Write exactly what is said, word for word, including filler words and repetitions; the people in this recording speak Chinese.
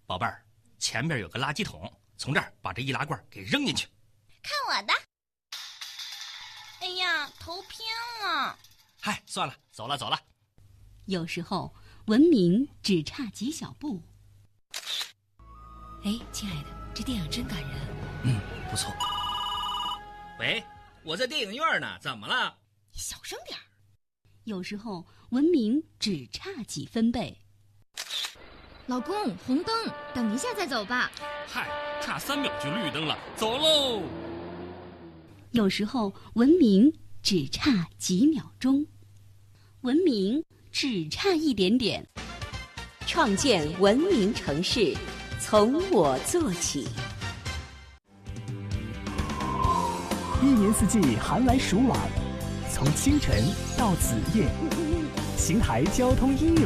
宝贝儿，前边有个垃圾桶，从这儿把这易拉罐给扔进去。 看我的！哎呀，头偏了。 嗨，算了，走了走了。 有时候文明只差几小步。 哎，亲爱的，这电影真感人。 嗯，不错。 喂，我在电影院呢，怎么了？ 你小声点儿。 有时候文明只差几分贝。 老公，红灯，等一下再走吧。 嗨，差三秒就绿灯了，走喽。 有时候文明只差几秒钟，文明只差一点点。 创建文明城市，从我做起。 一年四季寒来暑往，从清晨到子夜，邢台交通音乐